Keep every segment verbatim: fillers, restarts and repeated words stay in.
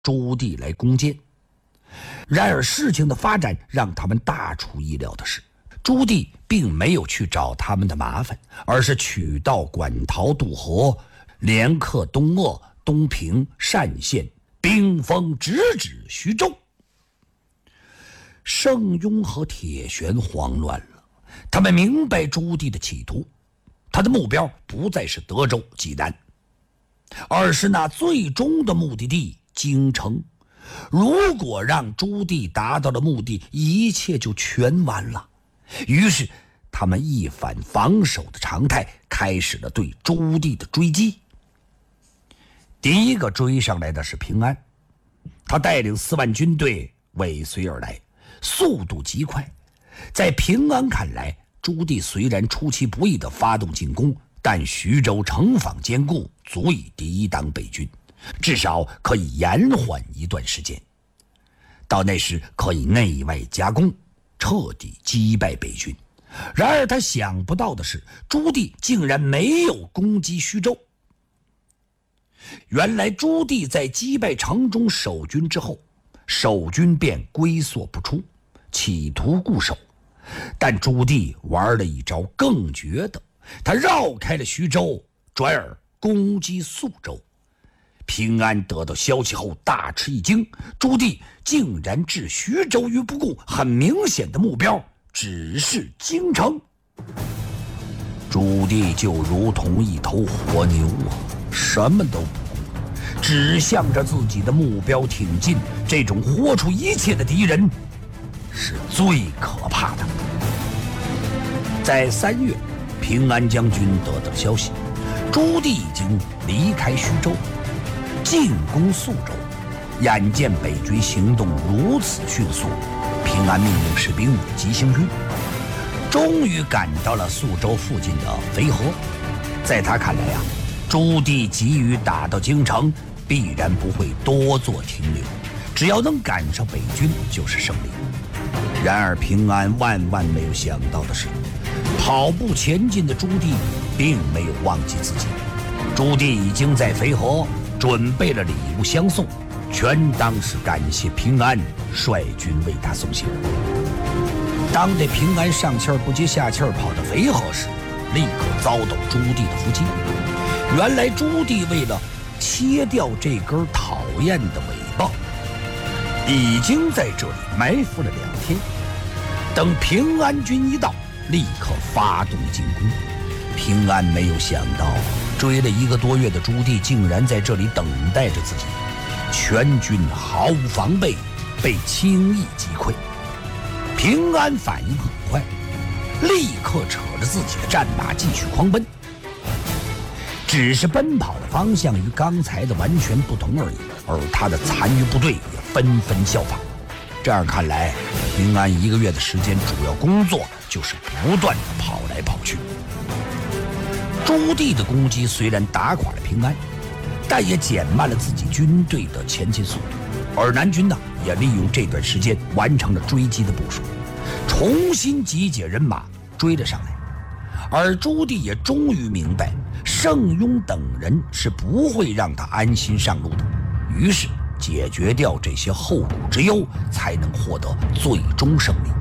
朱棣来攻坚。然而事情的发展让他们大出意料的是，朱棣并没有去找他们的麻烦，而是取道馆陶渡河，连克东鄂、东平、单县，兵锋直指徐州。盛庸和铁旋慌乱了，他们明白朱棣的企图，他的目标不再是德州、济南，而是那最终的目的地京城。如果让朱棣达到了目的，一切就全完了。于是他们一反防守的常态，开始了对朱棣的追击。第一个追上来的是平安，他带领四万军队尾随而来，速度极快。在平安看来，朱棣虽然出其不意地发动进攻，但徐州城防坚固，足以抵挡北军，至少可以延缓一段时间。到那时可以内外夹攻，彻底击败北军。然而他想不到的是，朱棣竟然没有攻击徐州。原来朱棣在击败城中守军之后，守军便龟缩不出，企图固守。但朱棣玩了一招更绝的，他绕开了徐州，转而攻击宿州。平安得到消息后大吃一惊，朱棣竟然置徐州于不顾，很明显的目标只是京城。朱棣就如同一头活牛啊，什么都不顾，只向着自己的目标挺进。这种豁出一切的敌人是最可怕的。在三月，平安将军得到消息，朱棣已经离开徐州，进攻宿州。眼见北军行动如此迅速，平安命令士兵急行军，终于赶到了宿州附近的淝河。在他看来啊，朱棣急于打到京城，必然不会多做停留，只要能赶上北军就是胜利。然而平安万万没有想到的是，跑步前进的朱棣并没有忘记自己。朱棣已经在淝河准备了礼物相送，全当是感谢平安率军为他送行。当这平安上气儿不接下气儿跑到淝河时，立刻遭到朱棣的伏击。原来朱棣为了切掉这根讨厌的尾巴，已经在这里埋伏了两天。等平安军一到，立刻发动进攻。平安没有想到，追了一个多月的朱棣竟然在这里等待着自己，全军毫无防备，被轻易击溃。平安反应很快，立刻扯着自己的战马继续狂奔，只是奔跑的方向与刚才的完全不同而已，而他的残余部队也纷纷效仿。这样看来，平安一个月的时间主要工作就是不断地跑来跑去。朱棣的攻击虽然打垮了平安，但也减慢了自己军队的前进速度，而南军呢，也利用这段时间完成了追击的部署，重新集结人马追了上来。而朱棣也终于明白，盛庸等人是不会让他安心上路的，于是解决掉这些后顾之忧，才能获得最终胜利。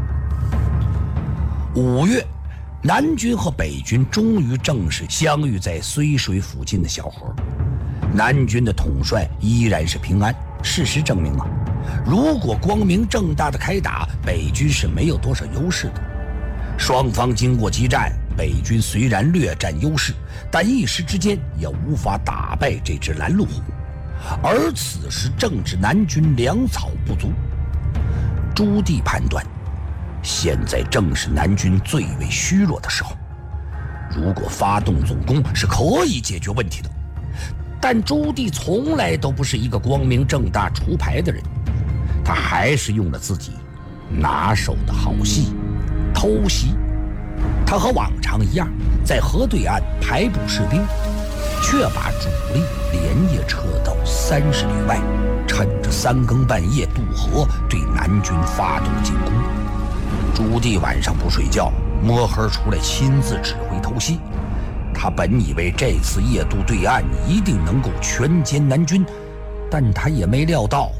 五月，南军和北军终于正式相遇在睢水附近的小河。南军的统帅依然是平安。事实证明啊，如果光明正大的开打，北军是没有多少优势的。双方经过激战，北军虽然略占优势，但一时之间也无法打败这只拦路虎。而此时正值南军粮草不足，朱棣判断，现在正是南军最为虚弱的时候，如果发动总攻是可以解决问题的。但朱棣从来都不是一个光明正大出牌的人，他还是用了自己拿手的好戏——偷袭。他和往常一样，在河对岸排布士兵，却把主力连夜撤到三十里外，趁着三更半夜渡河，对南军发动进攻。朱棣晚上不睡觉，摸黑出来亲自指挥偷袭。他本以为这次夜渡对岸一定能够全歼南军， 但他也没料到